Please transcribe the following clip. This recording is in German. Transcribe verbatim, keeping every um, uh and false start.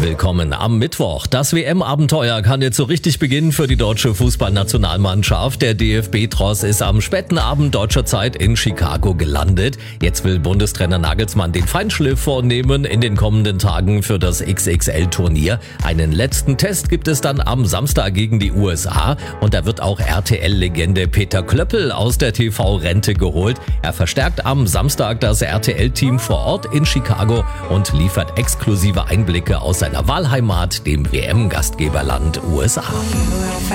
Willkommen am Mittwoch. Das W M-Abenteuer kann jetzt so richtig beginnen für die deutsche Fußballnationalmannschaft. Der D F B-Tross ist am späten Abend deutscher Zeit in Chicago gelandet. Jetzt will Bundestrainer Nagelsmann den Feinschliff vornehmen in den kommenden Tagen für das X X L-Turnier. Einen letzten Test gibt es dann am Samstag gegen die U S A und da wird auch R T L-Legende Peter Klöppel aus der T V-Rente geholt. Er verstärkt am Samstag das R T L-Team vor Ort in Chicago und liefert exklusive Einblicke aus seiner Wahlheimat, dem W M-Gastgeberland U S A.